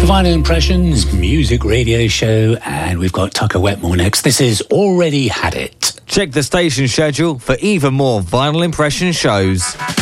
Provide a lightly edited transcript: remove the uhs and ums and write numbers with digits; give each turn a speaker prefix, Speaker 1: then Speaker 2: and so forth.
Speaker 1: Vinyl Impressions music radio show, and we've got Tucker Wetmore next. This is Already Had It.
Speaker 2: Check the station schedule for even more Vinyl Impression shows.